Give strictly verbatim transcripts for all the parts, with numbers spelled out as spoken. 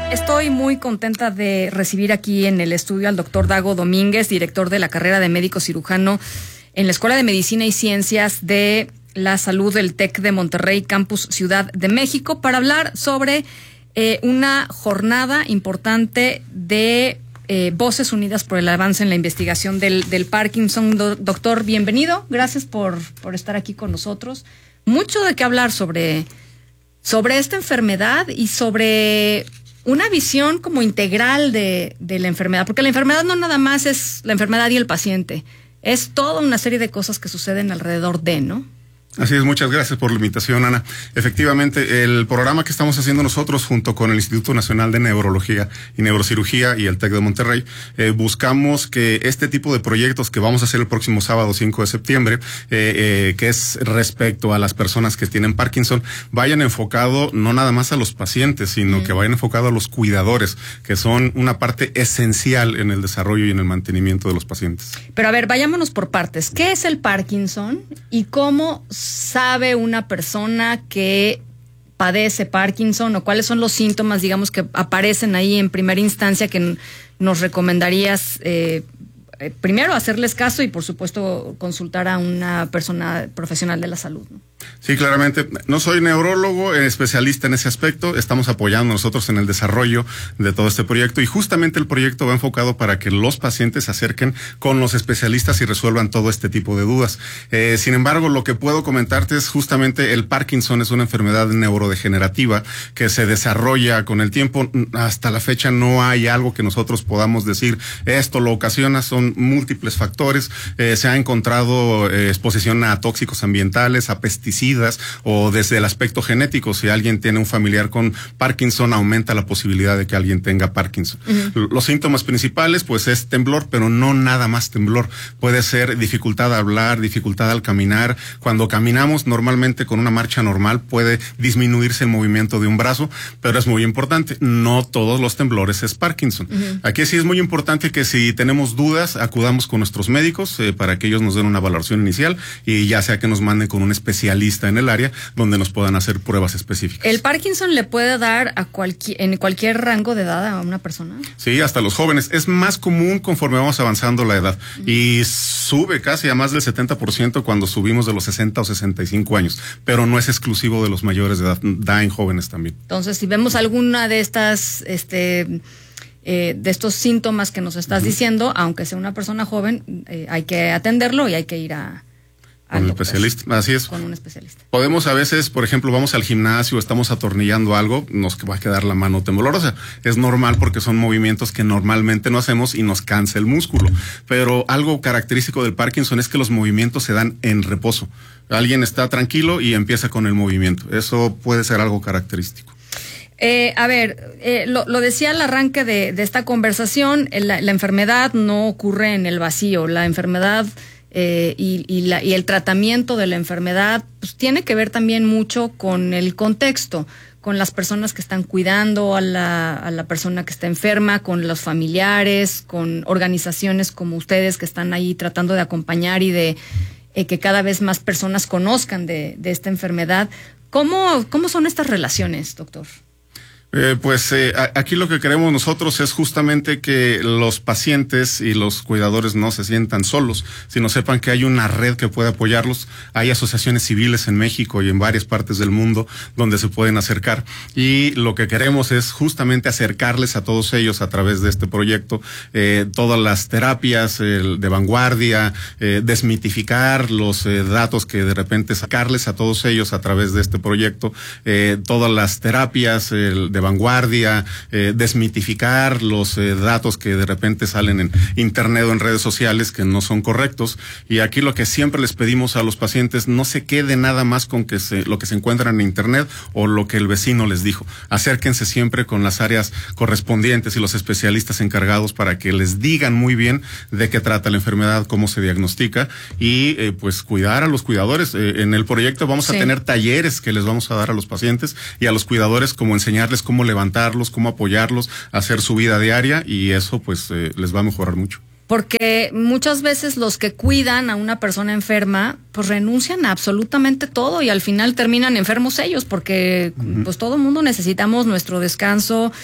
Estoy muy contenta de recibir aquí en el estudio al doctor Dago Domínguez, director de la carrera de médico cirujano en la Escuela de Medicina y Ciencias de la Salud del TEC de Monterrey, Campus Ciudad de México, para hablar sobre eh, una jornada importante de eh, Voces Unidas por el Avance en la Investigación del, del Parkinson. Do, doctor, bienvenido. Gracias por, por estar aquí con nosotros. Mucho de qué hablar sobre, sobre esta enfermedad y sobre una visión como integral de, de la enfermedad, porque la enfermedad no nada más es la enfermedad y el paciente, es toda una serie de cosas que suceden alrededor de, ¿no? Así es, muchas gracias por la invitación, Ana. Efectivamente, el programa que estamos haciendo nosotros junto con el Instituto Nacional de Neurología y Neurocirugía y el TEC de Monterrey, eh, buscamos que este tipo de proyectos que vamos a hacer el próximo sábado cinco de septiembre, eh, eh, que es respecto a las personas que tienen Parkinson, vayan enfocado no nada más a los pacientes, sino mm. que vayan enfocado a los cuidadores, que son una parte esencial en el desarrollo y en el mantenimiento de los pacientes. Pero a ver, vayámonos por partes. ¿Qué es el Parkinson y cómo sabe una persona que padece Parkinson, o cuáles son los síntomas, digamos, que aparecen ahí en primera instancia que nos recomendarías eh, eh, primero hacerles caso y por supuesto consultar a una persona profesional de la salud, ¿no? Sí, claramente. No soy neurólogo, eh, especialista en ese aspecto. Estamos apoyando nosotros en el desarrollo de todo este proyecto y justamente el proyecto va enfocado para que los pacientes se acerquen con los especialistas y resuelvan todo este tipo de dudas. Eh, sin embargo, lo que puedo comentarte es justamente el Parkinson es una enfermedad neurodegenerativa que se desarrolla con el tiempo. Hasta la fecha no hay algo que nosotros podamos decir esto lo ocasiona, son múltiples factores. Eh, se ha encontrado eh, exposición a tóxicos ambientales, a pesticidas, o desde el aspecto genético, si alguien tiene un familiar con Parkinson, aumenta la posibilidad de que alguien tenga Parkinson. Uh-huh. Los síntomas principales, pues, es temblor, pero no nada más temblor. Puede ser dificultad al hablar, dificultad al caminar. Cuando caminamos normalmente con una marcha normal, puede disminuirse el movimiento de un brazo, pero es muy importante, no todos los temblores es Parkinson. Uh-huh. Aquí sí es muy importante que si tenemos dudas, acudamos con nuestros médicos eh, para que ellos nos den una valoración inicial y ya sea que nos manden con un especialista en el área donde nos puedan hacer pruebas específicas. ¿El Parkinson le puede dar a cualquier, en cualquier rango de edad a una persona? Sí, hasta los jóvenes. Es más común conforme vamos avanzando la edad uh-huh. y sube casi a más del setenta por ciento cuando subimos de los sesenta o sesenta y cinco años, pero no es exclusivo de los mayores de edad, da en jóvenes también. Entonces, si vemos alguna de estas, este... Eh, de estos síntomas que nos estás uh-huh. diciendo, aunque sea una persona joven, eh, hay que atenderlo y hay que ir a Con un especialista, así es. Con un especialista. Podemos a veces, por ejemplo, vamos al gimnasio, estamos atornillando algo, nos va a quedar la mano temblorosa. Es normal porque son movimientos que normalmente no hacemos y nos cansa el músculo. Pero algo característico del Parkinson es que los movimientos se dan en reposo. Alguien está tranquilo y empieza con el movimiento. Eso puede ser algo característico. Eh, a ver, eh, lo, lo decía al arranque de, de esta conversación, la, la enfermedad no ocurre en el vacío. La enfermedad Eh, y, y, la, y el tratamiento de la enfermedad pues, tiene que ver también mucho con el contexto, con las personas que están cuidando a la, a la persona que está enferma, con los familiares, con organizaciones como ustedes que están ahí tratando de acompañar y de eh, que cada vez más personas conozcan de, de esta enfermedad. ¿Cómo, cómo son estas relaciones, doctor? Eh, pues eh, aquí lo que queremos nosotros es justamente que los pacientes y los cuidadores no se sientan solos, sino sepan que hay una red que puede apoyarlos. Hay asociaciones civiles en México y en varias partes del mundo donde se pueden acercar y lo que queremos es justamente acercarles a todos ellos a través de este proyecto, eh, todas las terapias eh, de vanguardia, eh, desmitificar los eh, datos que de repente sacarles a todos ellos a través de este proyecto, eh, todas las terapias eh, de de vanguardia, eh, desmitificar los eh, datos que de repente salen en internet o en redes sociales que no son correctos. Y aquí lo que siempre les pedimos a los pacientes, no se quede nada más con que se, lo que se encuentra en internet o lo que el vecino les dijo. Acérquense siempre con las áreas correspondientes y los especialistas encargados para que les digan muy bien de qué trata la enfermedad, cómo se diagnostica y eh, pues cuidar a los cuidadores. Eh, en el proyecto vamos sí. a tener talleres que les vamos a dar a los pacientes y a los cuidadores, como enseñarles cómo levantarlos, cómo apoyarlos, hacer su vida diaria y eso pues eh, les va a mejorar mucho. Porque muchas veces los que cuidan a una persona enferma, pues renuncian a absolutamente todo y al final terminan enfermos ellos, porque uh-huh. pues todo el mundo necesitamos nuestro descanso,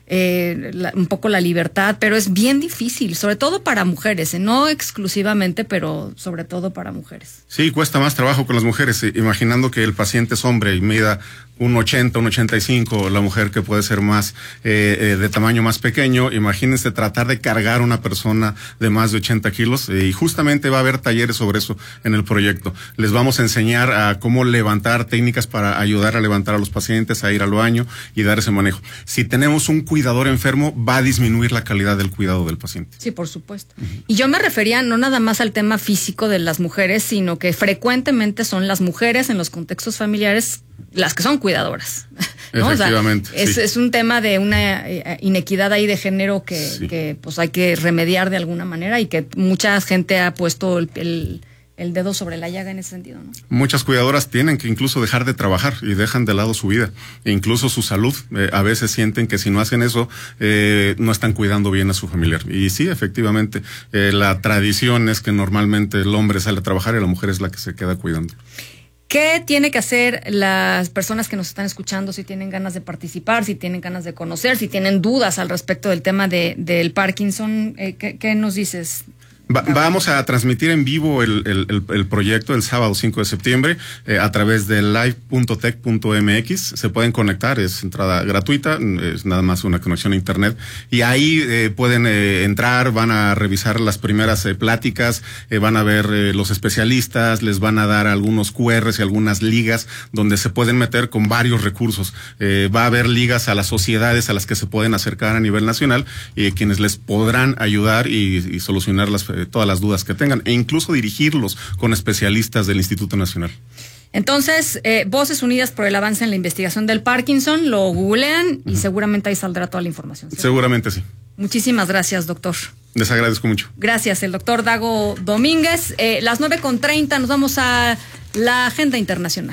eh, la, un poco la libertad, pero es bien difícil, sobre todo para mujeres, ¿eh? No exclusivamente, pero sobre todo para mujeres. Sí, cuesta más trabajo con las mujeres, imaginando que el paciente es hombre y mida un ochenta, un ochenta y cinco, la mujer que puede ser más eh, eh, de tamaño más pequeño. Imagínense tratar de cargar una persona de más de ochenta kilos eh, y justamente va a haber talleres sobre eso en el proyecto. Les vamos a enseñar a cómo levantar técnicas para ayudar a levantar a los pacientes, a ir al baño y dar ese manejo. Si tenemos un cuidador enfermo, va a disminuir la calidad del cuidado del paciente. Sí, por supuesto. Uh-huh. Y yo me refería no nada más al tema físico de las mujeres, sino que frecuentemente son las mujeres en los contextos familiares las que son cuidadoras, ¿no? Efectivamente. O sea, es, sí. es un tema de una inequidad ahí de género que, sí. que pues hay que remediar de alguna manera y que mucha gente ha puesto el, el, el dedo sobre la llaga en ese sentido, ¿no? Muchas cuidadoras tienen que incluso dejar de trabajar y dejan de lado su vida, e incluso su salud. Eh, a veces sienten que si no hacen eso, eh, no están cuidando bien a su familiar. Y sí, efectivamente, eh, la tradición es que normalmente el hombre sale a trabajar y la mujer es la que se queda cuidando. ¿Qué tiene que hacer las personas que nos están escuchando si tienen ganas de participar, si tienen ganas de conocer, si tienen dudas al respecto del tema de, del Parkinson? Eh, ¿qué, ¿Qué nos dices? Va, vamos a transmitir en vivo el, el, el, el proyecto el sábado cinco de septiembre eh, a través de live punto tech punto m x. Se pueden conectar, es entrada gratuita, es nada más una conexión a internet. Y ahí eh, pueden eh, entrar, van a revisar las primeras eh, pláticas, eh, van a ver eh, los especialistas, les van a dar algunos cu erres y algunas ligas donde se pueden meter con varios recursos. Eh, va a haber ligas a las sociedades a las que se pueden acercar a nivel nacional y eh, quienes les podrán ayudar y, y solucionar las todas las dudas que tengan e incluso dirigirlos con especialistas del Instituto Nacional. Entonces, eh, Voces Unidas por el Avance en la Investigación del Parkinson, lo googlean y uh-huh. seguramente ahí saldrá toda la información. ¿Cierto? Seguramente sí. Muchísimas gracias, doctor. Les agradezco mucho. Gracias, el doctor Dago Domínguez. Eh, las nueve con treinta nos vamos a la agenda internacional.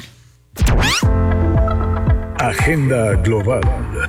Agenda global.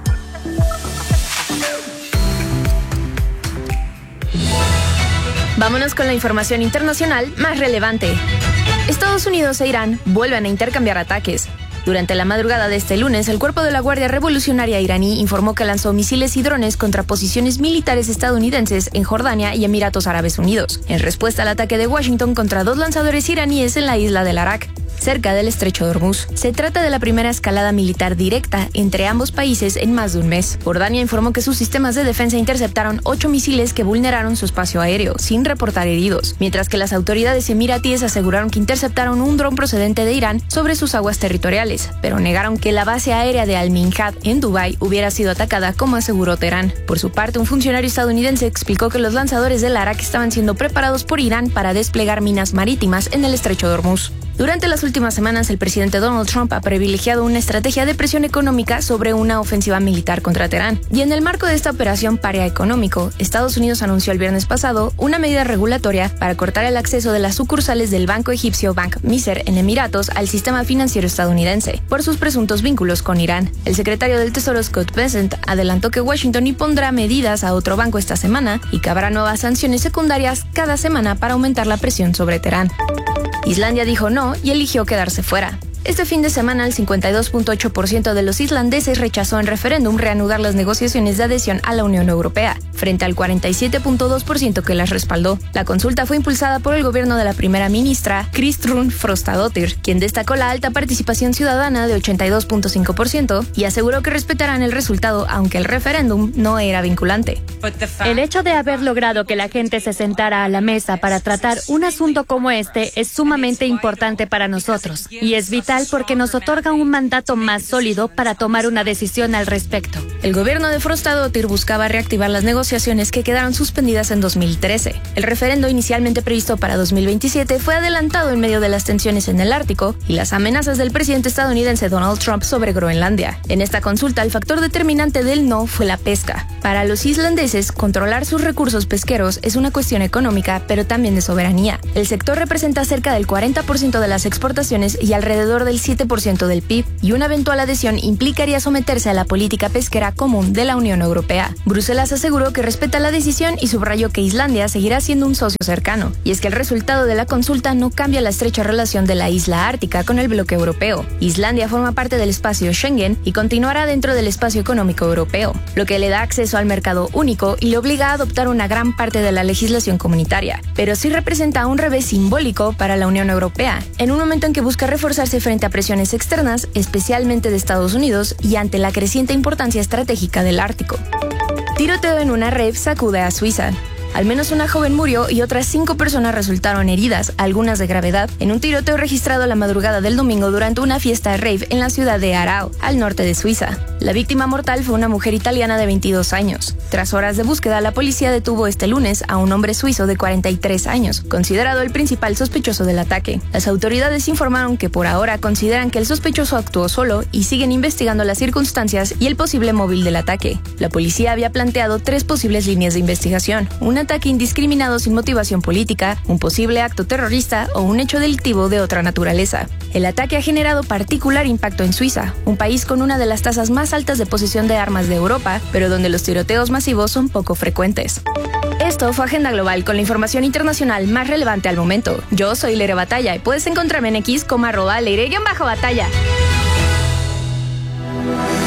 Vámonos con la información internacional más relevante. Estados Unidos e Irán vuelven a intercambiar ataques. Durante la madrugada de este lunes, el cuerpo de la Guardia Revolucionaria iraní informó que lanzó misiles y drones contra posiciones militares estadounidenses en Jordania y Emiratos Árabes Unidos, en respuesta al ataque de Washington contra dos lanzadores iraníes en la isla del Arak, cerca del estrecho de Hormuz. Se trata de la primera escalada militar directa entre ambos países en más de un mes. Jordania informó que sus sistemas de defensa interceptaron ocho misiles que vulneraron su espacio aéreo, sin reportar heridos, mientras que las autoridades emiratíes aseguraron que interceptaron un dron procedente de Irán sobre sus aguas territoriales, pero negaron que la base aérea de Al-Minhad en Dubái hubiera sido atacada, como aseguró Teherán. Por su parte, un funcionario estadounidense explicó que los lanzadores del Arak estaban siendo preparados por Irán para desplegar minas marítimas en el estrecho de Hormuz. Durante las últimas semanas, el presidente Donald Trump ha privilegiado una estrategia de presión económica sobre una ofensiva militar contra Teherán. Y en el marco de esta operación paria-económico, Estados Unidos anunció el viernes pasado una medida regulatoria para cortar el acceso de las sucursales del banco egipcio Bank Misr en Emiratos al sistema financiero estadounidense, por sus presuntos vínculos con Irán. El secretario del Tesoro Scott Bessent adelantó que Washington impondrá medidas a otro banco esta semana y que habrá nuevas sanciones secundarias cada semana para aumentar la presión sobre Teherán. Islandia dijo no y eligió quedarse fuera. Este fin de semana, el cincuenta y dos punto ocho por ciento de los islandeses rechazó en referéndum reanudar las negociaciones de adhesión a la Unión Europea, frente al cuarenta y siete punto dos por ciento que las respaldó. La consulta fue impulsada por el gobierno de la primera ministra, Kristrún Frostadóttir, quien destacó la alta participación ciudadana de ochenta y dos punto cinco por ciento y aseguró que respetarán el resultado, aunque el referéndum no era vinculante. El hecho de haber logrado que la gente se sentara a la mesa para tratar un asunto como este es sumamente importante para nosotros, y es vital porque nos otorga un mandato más sólido para tomar una decisión al respecto. El gobierno de Frostadóttir buscaba reactivar las negociaciones que quedaron suspendidas en dos mil trece. El referendo inicialmente previsto para dos mil veintisiete fue adelantado en medio de las tensiones en el Ártico y las amenazas del presidente estadounidense Donald Trump sobre Groenlandia. En esta consulta, el factor determinante del no fue la pesca. Para los islandeses, controlar sus recursos pesqueros es una cuestión económica, pero también de soberanía. El sector representa cerca del cuarenta por ciento de las exportaciones y alrededor del siete por ciento del P I B, y una eventual adhesión implicaría someterse a la política pesquera frontera común de la Unión Europea. Bruselas aseguró que respeta la decisión y subrayó que Islandia seguirá siendo un socio cercano. Y es que el resultado de la consulta no cambia la estrecha relación de la isla ártica con el bloque europeo. Islandia forma parte del espacio Schengen y continuará dentro del espacio económico europeo, lo que le da acceso al mercado único y le obliga a adoptar una gran parte de la legislación comunitaria. Pero sí representa un revés simbólico para la Unión Europea, en un momento en que busca reforzarse frente a presiones externas, especialmente de Estados Unidos, y ante la creciente importancia estratégica del Ártico. Tiroteo en una rave sacude a Suiza. Al menos una joven murió y otras cinco personas resultaron heridas, algunas de gravedad, en un tiroteo registrado la madrugada del domingo durante una fiesta rave en la ciudad de Aarau, al norte de Suiza. La víctima mortal fue una mujer italiana de veintidós años. Tras horas de búsqueda, la policía detuvo este lunes a un hombre suizo de cuarenta y tres años, considerado el principal sospechoso del ataque. Las autoridades informaron que por ahora consideran que el sospechoso actuó solo y siguen investigando las circunstancias y el posible móvil del ataque. La policía había planteado tres posibles líneas de investigación: un ataque indiscriminado sin motivación política, un posible acto terrorista o un hecho delictivo de otra naturaleza. El ataque ha generado particular impacto en Suiza, un país con una de las tasas más altas de posesión de armas de Europa, pero donde los tiroteos masivos son poco frecuentes. Esto fue Agenda Global con la información internacional más relevante al momento. Yo soy Leire Batalla y puedes encontrarme en X como arroba Leire-Batalla.